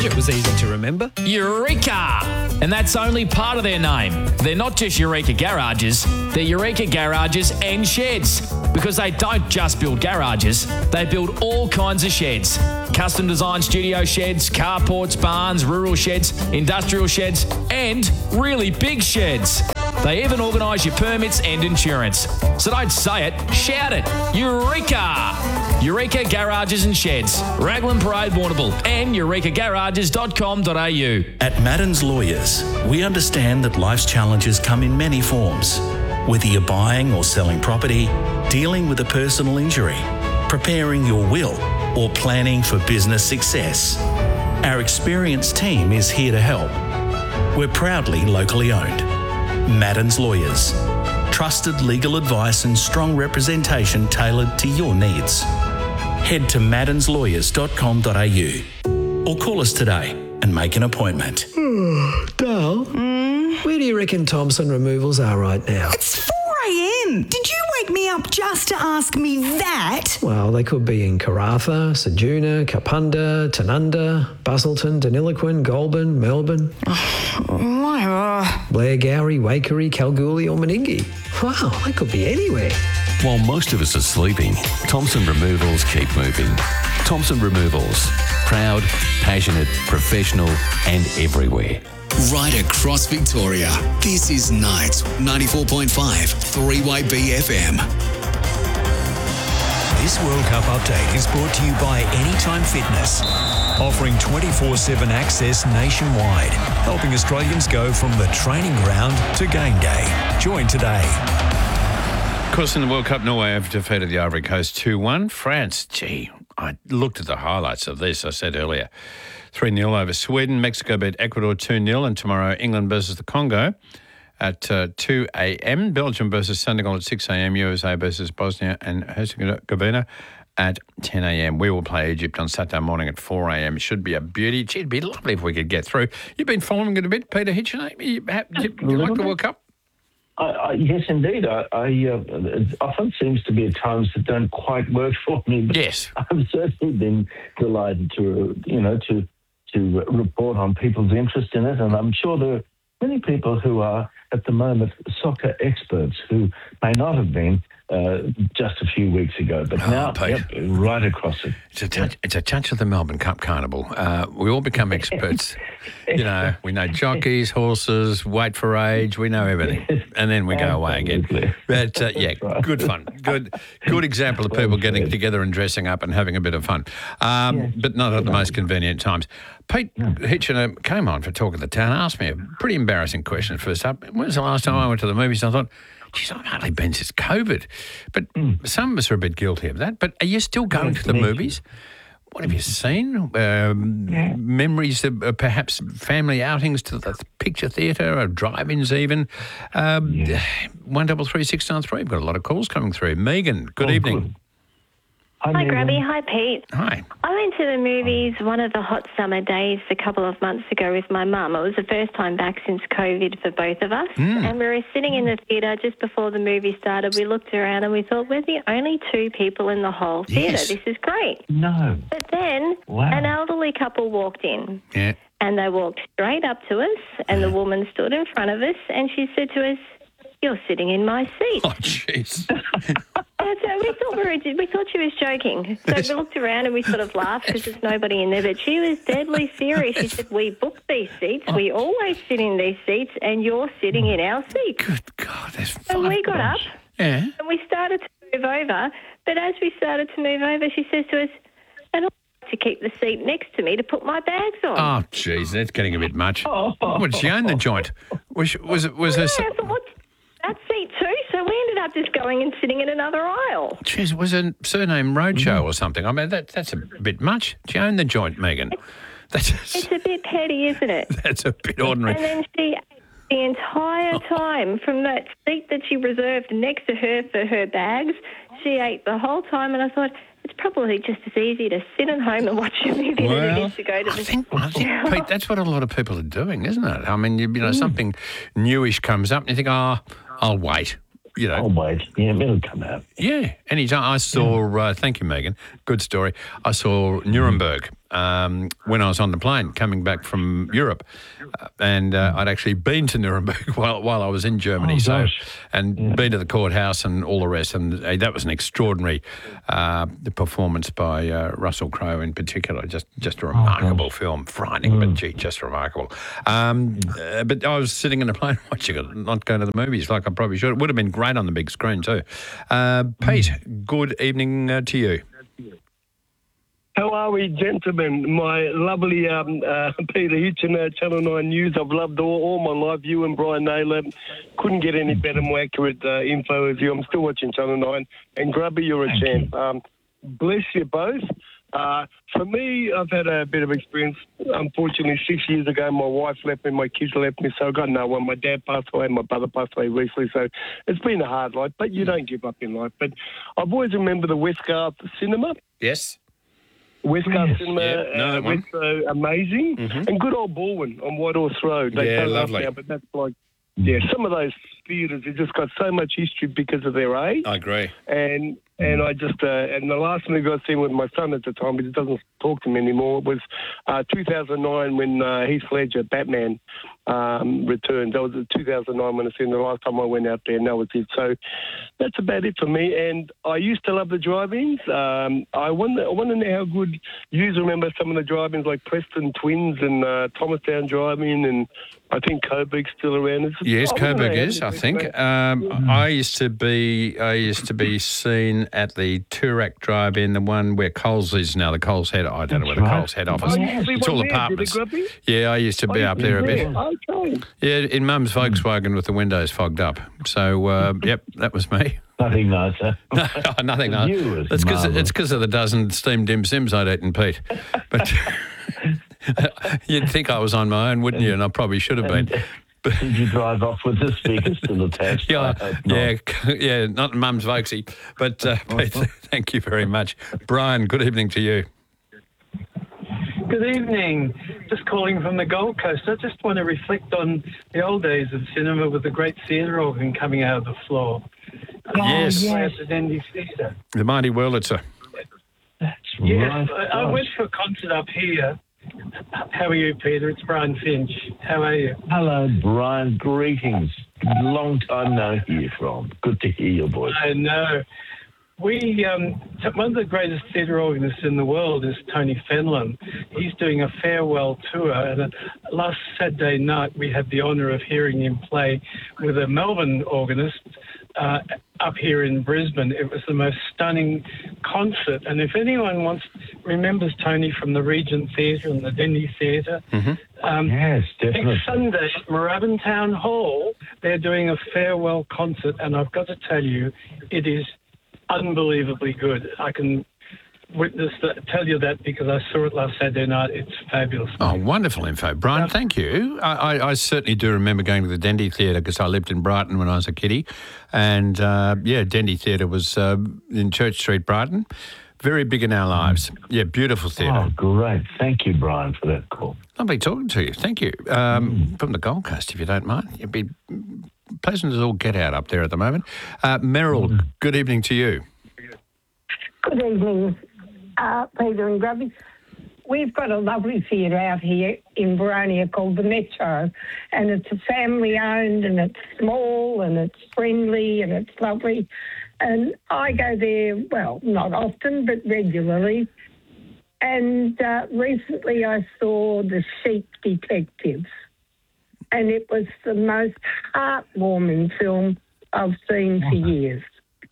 It was easy to remember. Eureka! And that's only part of their name. They're not just Eureka Garages, they're Eureka Garages and Sheds. Because they don't just build garages, they build all kinds of sheds. Custom designed studio sheds, carports, barns, rural sheds, industrial sheds, and really big sheds. They even organise your permits and insurance. So don't say it, shout it. Eureka! Eureka Garages and Sheds, Raglan Parade, Warrnambool, and eurekagarages.com.au. At Madden's Lawyers, we understand that life's challenges come in many forms. Whether you're buying or selling property, dealing with a personal injury, preparing your will, or planning for business success, our experienced team is here to help. We're proudly locally owned. Madden's Lawyers. Trusted legal advice and strong representation tailored to your needs. Head to maddenslawyers.com.au or call us today and make an appointment. Dale, where do you reckon Thompson Removals are right now? It's 4 a.m. Did you wake me up just to ask me that? Well, they could be in Karratha, Ceduna, Kapunda, Tanunda, Busselton, Deniliquin, Goulburn, Melbourne, Blairgowrie, Waikerie, Kalgoorlie or Meningie. Wow, they could be anywhere. While most of us are sleeping, Thompson Removals keep moving. Thompson Removals. Proud, passionate, professional and everywhere. Right across Victoria. This is Nights 94.5 3 BFM. This World Cup update is brought to you by Anytime Fitness, offering 24/7 access nationwide, helping Australians go from the training ground to game day. Join today. Of course, in the World Cup, Norway have defeated the Ivory Coast 2-1. France, I looked at the highlights of this, I said earlier. 3-0 over Sweden. Mexico beat Ecuador 2-0. And tomorrow, England versus the Congo at 2 a.m. Belgium versus Senegal at 6 a.m. USA versus Bosnia and Herzegovina at 10 a.m. We will play Egypt on Saturday morning at 4 a.m. It should be a beauty. It'd be lovely if we could get through. You've been following it a bit, Peter Hitchen. You like the World Cup? Yes, indeed. It often seems to be at times that don't quite work for me. But yes, I've certainly been delighted to report on people's interest in it, and I'm sure there are many people who are at the moment soccer experts who may not have been just a few weeks ago, but now right across it. It's a touch of the Melbourne Cup Carnival. We all become experts. We know jockeys, horses, weight for age. We know everything, and then we go away again. But right. Good fun. Good example of people getting together and dressing up and having a bit of fun, but not at the most convenient times. Pete Hitchen came on for Talk of the Town, asked me a pretty embarrassing question first up. When was the last time I went to the movies? And I thought, geez, I've hardly been since COVID. But some of us are a bit guilty of that. But are you still going to the movies? What have you seen? Memories of perhaps family outings to the picture theatre or drive-ins even? 133693. We've got a lot of calls coming through. Megan, good evening. Good. Hi, Grabby. Hi, Pete. Hi. I went to the movies one of the hot summer days a couple of months ago with my mum. It was the first time back since COVID for both of us. And we were sitting in the theatre just before the movie started. We looked around and we thought, we're the only two people in the whole theatre. Yes. This is great. No. But then an elderly couple walked in. Yeah. And they walked straight up to us, and the woman stood in front of us, and she said to us, "You're sitting in my seat." Oh, jeez. So we thought she was joking. So we looked around and we sort of laughed because there's nobody in there. But she was deadly serious. She said, "We booked these seats. We always sit in these seats, and you're sitting in our seats." Good God, that's fun. So we got up and we started to move over. But as we started to move over, she says to us, "And I'd like to keep the seat next to me to put my bags on." Oh, jeez, that's getting a bit much. What, she owned the joint? Was her... I thought, what's that seat too? So we ended up just going and sitting in another aisle. Jeez, was her surname Roadshow or something? I mean, that's a bit much. She owned the joint, Megan. It's a bit petty, isn't it? That's a bit ordinary. And then she ate the entire time from that seat that she reserved next to her for her bags. She ate the whole time, and I thought, it's probably just as easy to sit at home and watch a movie than it is to go to the I think, Pete, that's what a lot of people are doing, isn't it? I mean, something newish comes up and you think, I'll wait. I'll wait. Yeah, it'll come out. Yeah. Anytime I saw, thank you, Megan, good story. I saw Nuremberg when I was on the plane coming back from Europe. And I'd actually been to Nuremberg while I was in Germany. Been to the courthouse and all the rest. And that was an extraordinary performance by Russell Crowe in particular. Just a remarkable film. Frightening, but gee, just remarkable. But I was sitting in a plane watching it, not going to the movies like I probably should. It would have been great on the big screen too. Pete, good evening to you. How are we, gentlemen? My lovely Peter Hitchen, Channel 9 News. I've loved all my life. You and Brian Naylor couldn't get any better, more accurate info as you. I'm still watching Channel 9. And Grubby, you're a champ. Bless you both. For me, I've had a bit of experience. Unfortunately, 6 years ago, my wife left me, my kids left me, so I got no one. My dad passed away, my brother passed away recently, so it's been a hard life, but you don't give up in life. But I've always remembered the Westgarth Cinema. Yes. Westgarth Cinema, was amazing. And good old Baldwin on Whitehorse Road. They don't lovely. now, but that's like, some of those theatres have just got so much history because of their age. I agree. And I just, and the last movie I seen with my son at the time, but he doesn't talk to me anymore, was 2009 when Heath Ledger, Batman, returned. That was 2009 when I seen the last time I went out there, and that was it. So that's about it for me. And I used to love the drive-ins. I wonder now how good you remember some of the drive-ins like Preston Twins and Thomastown Drive-In, and I think Coburg's still around. Yes, Coburg is, I think. I used to be seen at the Toorak Drive-In, the one where Coles is now, the Coles head. I don't know where the Coles head office. It's all apartments. Yeah, I used to be up there a bit. Okay. Yeah, in Mum's Volkswagen with the windows fogged up. So, yep, that was me. Nothing nicer. No, nothing nicer. It's because of the dozen steamed dim sims I'd eaten, Pete. But you'd think I was on my own, wouldn't you? And I probably should have been. Did you drive off with the speakers still attached? Yeah, not Mum's Vokesy. But Pete, thank you very much. Brian, good evening to you. Good evening. Just calling from the Gold Coast. I just want to reflect on the old days of cinema with the great theatre organ coming out of the floor. Yes. At the Dendy Theatre. The Mighty Wurlitzer. Yes, I went to a concert up here. How are you, Peter? It's Brian Finch. How are you? Hello, Brian. Greetings. Long time no hear from. Good to hear your voice. I know. We one of the greatest theatre organists in the world is Tony Fenlon. He's doing a farewell tour, and last Saturday night we had the honour of hearing him play with a Melbourne organist up here in Brisbane. It was the most stunning concert, and if anyone remembers Tony from the Regent Theatre and the Dendy Theatre, yes, definitely. Next Sunday at Moorabbin Town Hall, they're doing a farewell concert, and I've got to tell you, it is unbelievably good. I can tell you that because I saw it last Saturday night. It's fabulous. Oh, wonderful info. Brian, thank you. I certainly do remember going to the Dendy Theatre because I lived in Brighton when I was a kiddie. And, Dendy Theatre was in Church Street, Brighton. Very big in our lives. Yeah, beautiful theatre. Oh, great. Thank you, Brian, for that call. Lovely talking to you. Thank you. From the Gold Coast, if you don't mind. It'd be pleasant as all get out up there at the moment. Meryl, good evening to you. Good evening, Peter and Grubby. We've got a lovely theatre out here in Boronia called the Metro, and it's a family-owned, and it's small, and it's friendly, and it's lovely. And I go there, well, not often, but regularly. And recently I saw The Sheep Detectives, and it was the most heartwarming film I've seen for years.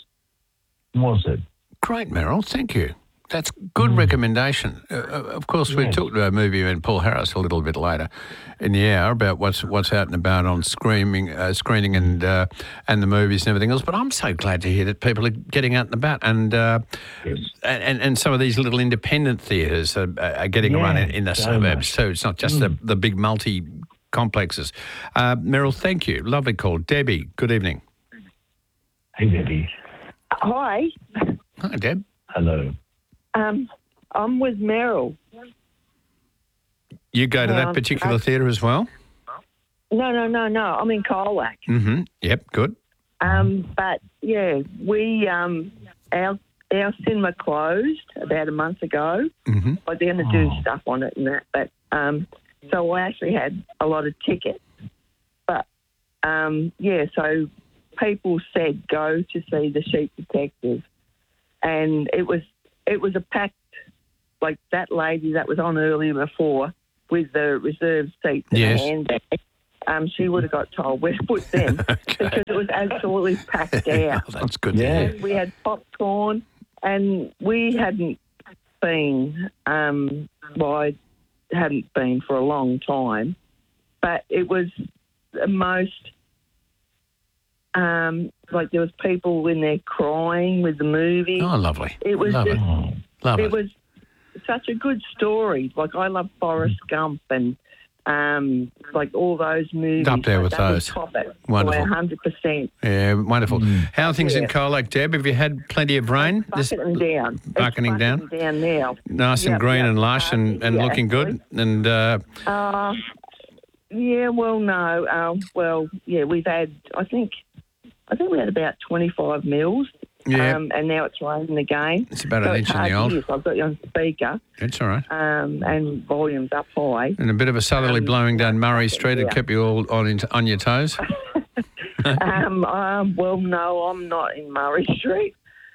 Was it? Great, Meryl. Thank you. That's good recommendation. Of course, we talked about a movie and Paul Harris a little bit later in the hour about what's out and about on screening and the movies and everything else. But I'm so glad to hear that people are getting out and about, and some of these little independent theatres are getting a run in the suburbs. So it's not just the big multi complexes. Meryl, thank you. Lovely call. Debbie, good evening. Hey, Debbie. Hi. Hi, Deb. Hello. I'm with Meryl. You go to that particular theatre as well? No. I'm in Colac. Mm-hmm. Yep, good. But yeah, we our our cinema closed about a month ago. Mm-hmm. I was going to do stuff on it and that, but so I actually had a lot of tickets. But so people said go to see The Sheep Detective, and it was a packed, like that lady that was on earlier before with the reserved seats in her handbag. She would have got told where to put them because it was absolutely packed out. That's good. And we had popcorn, and we hadn't been. I hadn't been for a long time, but it was the most. Like there was people in there crying with the movie. Oh, lovely! It was Love it it. was such a good story. Like I love Forrest Gump and. Like all those movies. Up there with that would those. top it. Wonderful. 100%. Yeah, wonderful. How are things in Colac, Deb? Have you had plenty of rain? Bucketing down. Bucketing down? Down now. Nice and green and lush and looking good. And we've had, I think we had about 25 mils. Yeah. And now it's raining again. It's about an inch in the old. I've got you on speaker. It's all right. And volume's up high. And a bit of a southerly blowing down Murray Street had kept you all on your toes? No, I'm not in Murray Street.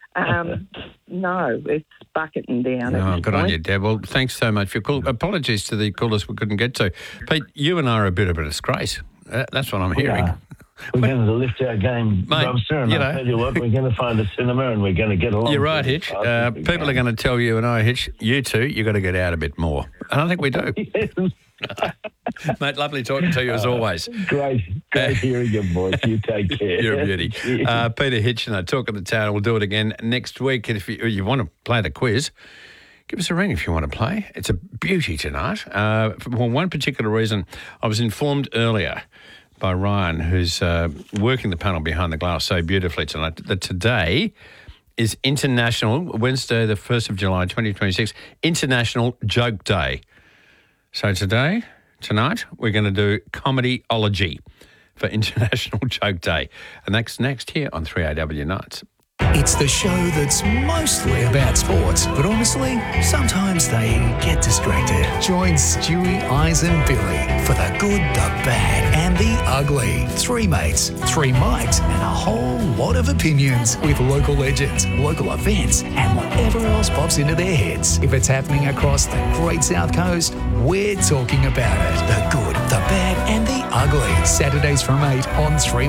No, it's bucketing down. Oh, good on you, Deb. Well, thanks so much for your call. Apologies to the callers we couldn't get to. Pete, you and I are a bit of a disgrace. That's what I'm hearing. We're going to lift our game, Mate, Webster, and I'll tell you what, we're going to find a cinema and we're going to get along. You're right, Hitch. People are going to tell you and I, Hitch, you two, you've got to get out a bit more. And I think we do. Mate, lovely talking to you as always. Great hearing your voice. You take care. You're a beauty. Peter Hitch and I talk of the town. We'll do it again next week. And if you want to play the quiz, give us a ring if you want to play. It's a beauty tonight. For one particular reason, I was informed earlier by Ryan, who's working the panel behind the glass so beautifully tonight, that today is International, Wednesday, the 1st of July, 2026, International Joke Day. So tonight, we're going to do Comedyology for International Joke Day. And that's next here on 3AW Nights. It's the show that's mostly about sports, but honestly, sometimes they get distracted. Join Stewie, Eyes and Billy for the good, the bad and the ugly. 3 mates, 3 mics and a whole lot of opinions with local legends, local events and whatever else pops into their heads. If it's happening across the great South Coast, we're talking about it. The good, the bad and the ugly. Saturdays from 8 on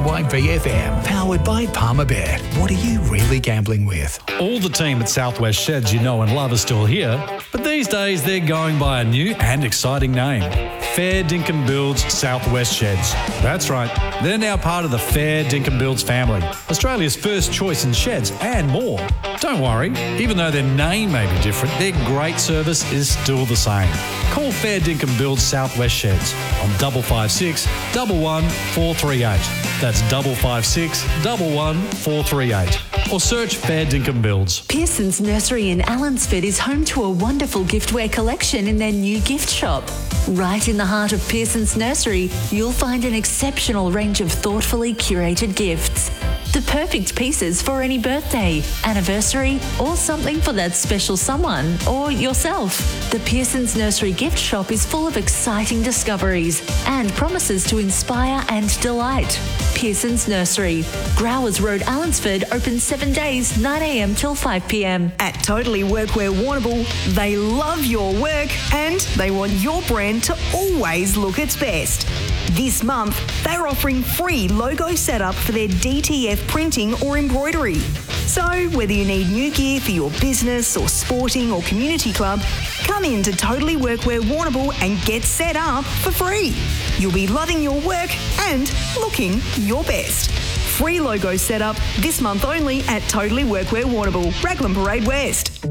3YBFM. Powered by Palmer Bet. What are you really gambling with? All the team at Southwest Sheds you know and love are still here, but these days they're going by a new and exciting name. Fair Dinkum Builds Southwest Sheds. That's right, they're now part of the Fair Dinkum Builds family, Australia's first choice in sheds and more. Don't worry, even though their name may be different, their great service is still the same. Call Fair Dinkum Builds Southwest Sheds on 556 11 438. That's 556 11 438. Or search Fair Dinkum Builds. Pearson's Nursery in Allansford is home to a wonderful giftware collection in their new gift shop. Right in the heart of Pearson's Nursery, you'll find an exceptional range of thoughtfully curated gifts. The perfect pieces for any birthday, anniversary, or something for that special someone or yourself. The Pearson's Nursery gift shop is full of exciting discoveries and promises to inspire and delight. Pearson's Nursery, Growers Road, Allansford, open 7 days, 9 a.m. till 5 p.m. At Totally Workwear Warrnambool, they love your work and they want your brand to always look its best. This month, they're offering free logo setup for their DTF printing or embroidery. So, whether you need new gear for your business or sporting or community club, come in to Totally Workwear Warrnambool and get set up for free. You'll be loving your work and looking your best. Free logo setup this month only at Totally Workwear Warrnambool, Raglan Parade West.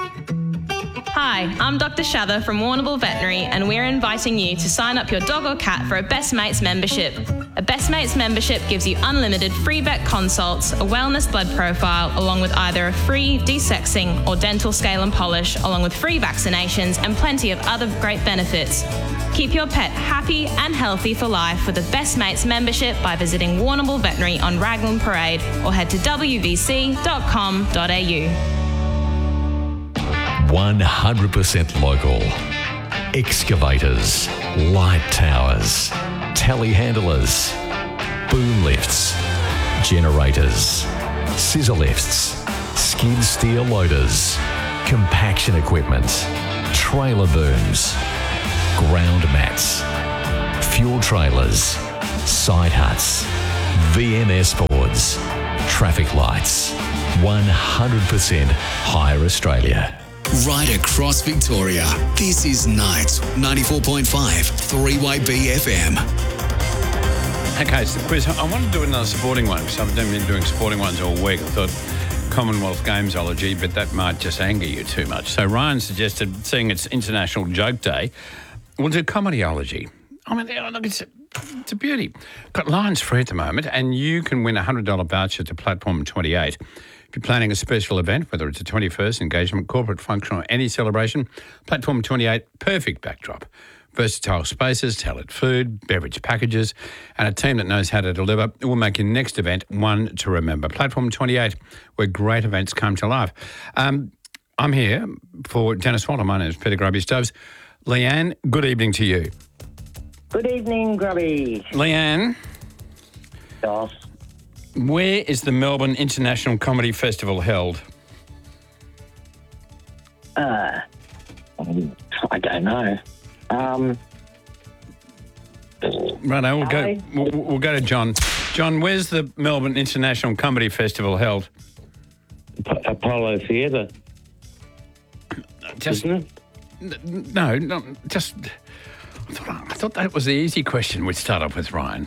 Hi, I'm Dr. Shather from Warrnambool Veterinary and we're inviting you to sign up your dog or cat for a Best Mates membership. A Best Mates membership gives you unlimited free vet consults, a wellness blood profile, along with either a free desexing or dental scale and polish, along with free vaccinations and plenty of other great benefits. Keep your pet happy and healthy for life with a Best Mates membership by visiting Warrnambool Veterinary on Raglan Parade or head to wvc.com.au. 100% local. Excavators, light towers, telehandlers, boom lifts, generators, scissor lifts, skid steer loaders, compaction equipment, trailer booms, ground mats, fuel trailers, side huts, VMS boards, traffic lights. 100% Hire Australia. Right across Victoria, this is Nights 94.5 3YB FM. Okay, so Chris, I want to do another sporting one because I've been doing sporting ones all week. I thought Commonwealth Gamesology, but that might just anger you too much. So Ryan suggested, seeing it's International Joke Day, we'll do Comedyology. I mean, look, it's a beauty. Got lines free at the moment, and you can win a $100 voucher to Platform 28. If you're planning a special event, whether it's a 21st engagement, corporate function, or any celebration, Platform 28, perfect backdrop. Versatile spaces, tailored food, beverage packages, and a team that knows how to deliver will make your next event one to remember. Platform 28, where great events come to life. I'm here for Dennis Walter. My name is Peter Grubby Stubbs. Leanne, good evening to you. Good evening, Grubby. Leanne. Yes. Where is the Melbourne International Comedy Festival held? I don't know. Right, we'll go to John. John, where's the Melbourne International Comedy Festival held? Apollo Theatre. Just no, just. I thought that was the easy question. We'd start off with Ryan.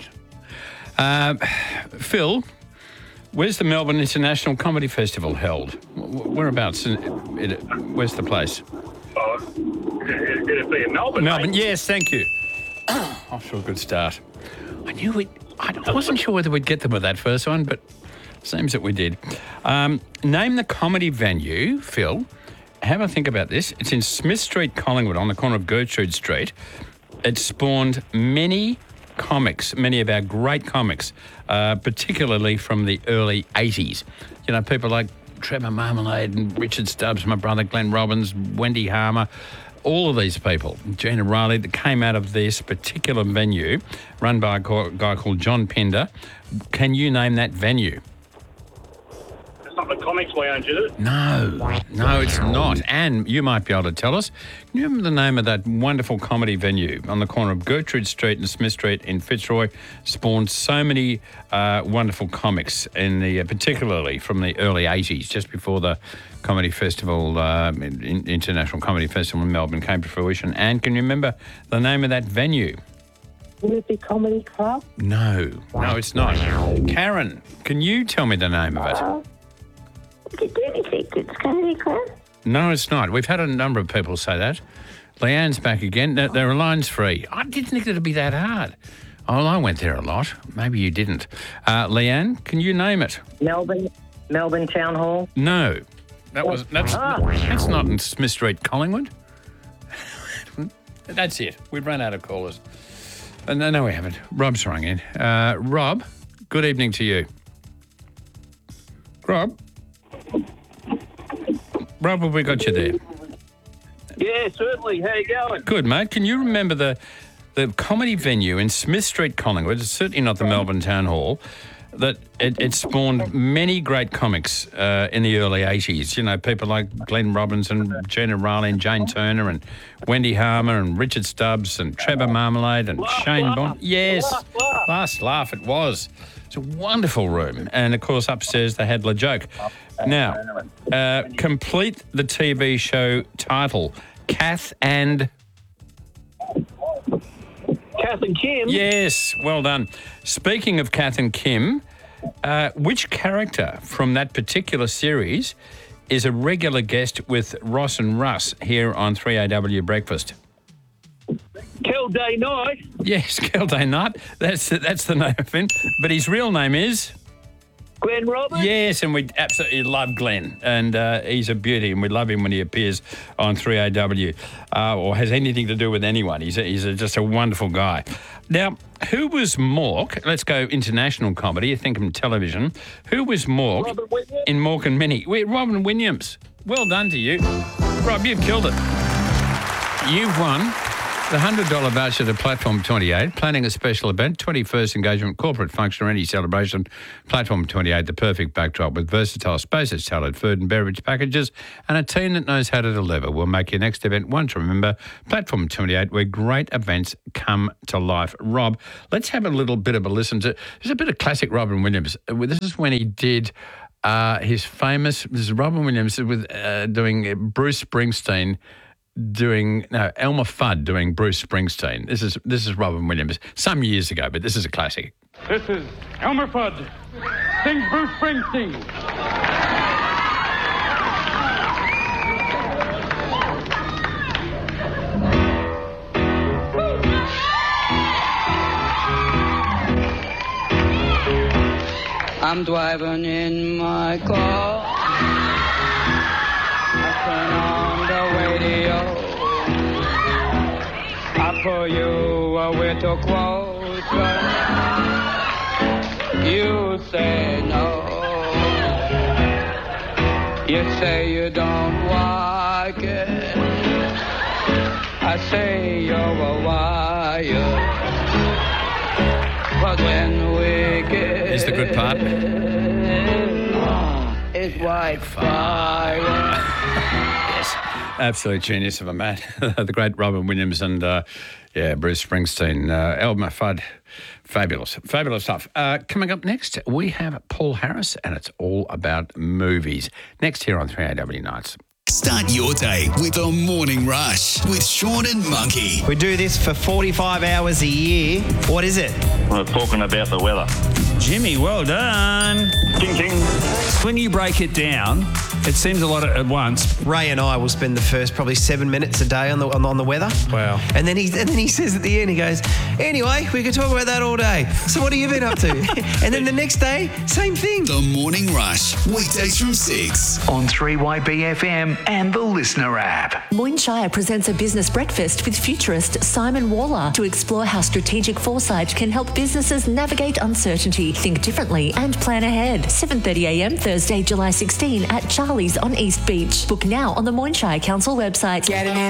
Phil, where's the Melbourne International Comedy Festival held? Whereabouts? Where's the place? It'd be in Melbourne. Melbourne, yes, thank you. Off to a good start. I knew it. I wasn't sure whether we'd get them with that first one, but seems that we did. Name the comedy venue, Phil. Have a think about this. It's in Smith Street, Collingwood, on the corner of Gertrude Street. It spawned many comics, many of our great comics, particularly from the early 80s. You know, people like Trevor Marmalade and Richard Stubbs, my brother Glenn Robbins, Wendy Harmer, all of these people, Gina Riley, that came out of this particular venue run by a guy called John Pinder. Can you name that venue? It's not the Comics Lounge, is it? No, it's not. And you might be able to tell us. Can you remember the name of that wonderful comedy venue on the corner of Gertrude Street and Smith Street in Fitzroy? Spawned so many wonderful comics, in the particularly from the early 80s, just before the Comedy Festival, International Comedy Festival in Melbourne came to fruition. And can you remember the name of that venue? Would it be Comedy Club? No, it's not. Karen, can you tell me the name of it? Do you think it's Comedy Club? No, it's not. We've had a number of people say that. Leanne's back again. There are lines free. I didn't think it'd be that hard. Oh, I went there a lot. Maybe you didn't. Leanne, can you name it? Melbourne Town Hall? No. That's not in Smith Street, Collingwood. That's it. We've run out of callers. No, we haven't. Rob's rung in. Rob, good evening to you. Rob, have we got you there? Yeah, certainly. How you going? Good, mate. Can you remember the comedy venue in Smith Street, Collingwood? It's certainly not the Melbourne Town Hall. That it spawned many great comics in the early 80s. You know, people like Glenn Robbins and Gina Riley and Jane Turner and Wendy Harmer and Richard Stubbs and Trevor Marmalade and Shane Bond. Yes, Last Laugh it was. It's a wonderful room. And, of course, upstairs they had La Joke. Now, complete the TV show title. Kath and Kim? Yes, well done. Speaking of Kath and Kim, which character from that particular series is a regular guest with Ross and Russ here on 3AW Breakfast? Kel Day Knight. Yes, Kel Day Knight. That's the name of him. But his real name is? Glenn Robbins? Yes, and we absolutely love Glenn. And he's a beauty, and we love him when he appears on 3AW or has anything to do with anyone. He's just a wonderful guy. Now, who was Mork? Let's go international comedy. You think of television. Who was Mork in Mork and Minnie? Robin Williams. Well done to you. Rob, you've killed it. You've won the $100 voucher to Platform 28, planning a special event, 21st engagement, corporate function or any celebration. Platform 28, the perfect backdrop with versatile spaces, tailored food and beverage packages, and a team that knows how to deliver. Will make your next event one to remember. Platform 28, where great events come to life. Rob, let's have a little bit of a listen to. There's a bit of classic Robin Williams. This is when he did his famous. This is Robin Williams with doing Bruce Springsteen. Elmer Fudd doing Bruce Springsteen. This is Robin Williams some years ago, but this is a classic. This is Elmer Fudd. Sings Bruce Springsteen. I'm driving in my car. I turn on the radio. I pull you a little closer. You say no. You say you don't like it. I say you're a liar. But when we get... Here's the good part. It's white fire. Yes, absolute genius of a man. The great Robin Williams and, Bruce Springsteen. Elmer Fudd. Fabulous stuff. Coming up next, we have Paul Harris, and it's all about movies. Next here on 3AW Nights. Start your day with the Morning Rush with Sean and Monkey. We do this for 45 hours a year. What is it? We're talking about the weather. Jimmy, well done. Ding, ding. When you break it down, it seems a lot at once. Ray and I will spend the first probably 7 minutes a day on the weather. Wow. And then he says at the end, he goes, anyway, we could talk about that all day. So what have you been up to? And then the next day, same thing. The Morning Rush, weekdays from 6 on 3YBFM and the Listener app. Moynshire presents a business breakfast with futurist Simon Waller to explore how strategic foresight can help businesses navigate uncertainty, think differently and plan ahead. 7:30am Thursday, July 16 at Charlie's on East Beach. Book now on the Moynshire Council website.